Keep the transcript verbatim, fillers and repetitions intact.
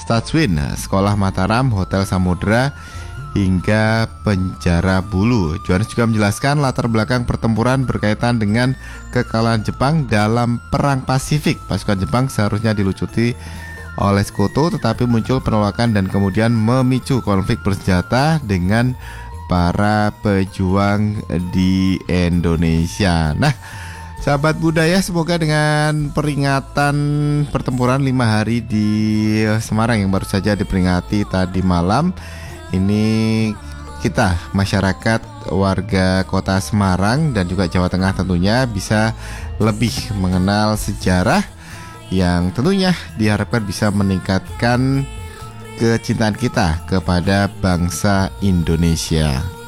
Stasiun Sekolah Mataram, Hotel Samudra, hingga Penjara Bulu. Johannes juga menjelaskan latar belakang pertempuran berkaitan dengan kekalahan Jepang dalam Perang Pasifik. Pasukan Jepang seharusnya dilucuti oleh sekutu, tetapi muncul penolakan dan kemudian memicu konflik bersenjata dengan para pejuang di Indonesia. Nah, sahabat budaya, semoga dengan peringatan pertempuran lima hari di Semarang yang baru saja diperingati tadi malam, ini kita masyarakat warga kota Semarang dan juga Jawa Tengah tentunya bisa lebih mengenal sejarah yang tentunya diharapkan bisa meningkatkan kecintaan kita kepada bangsa Indonesia.